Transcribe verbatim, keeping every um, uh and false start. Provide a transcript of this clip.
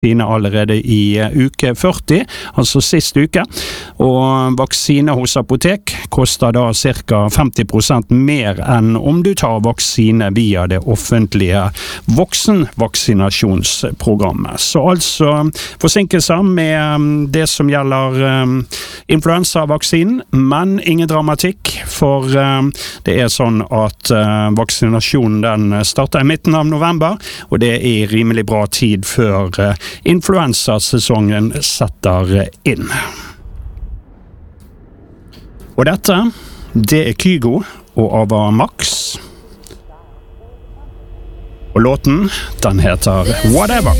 vaksine allerede i uke førti, altså sist uke, og vaksine hos apotek koster da cirka femti prosent mer enn om du tar vaksine via det offentlige voksenvaksinasjonsprogrammet. Så altså forsinkelser med det som gjelder um, influensavaksinen, men ingen dramatikk, for um, det er sånn at uh, vaksinasjonen den starter i midten av november, og det er rimelig bra tid før uh, influensasesongen setter inn. Og dette, det er Kygo og Ava Max. Og låten, den heter Whatever.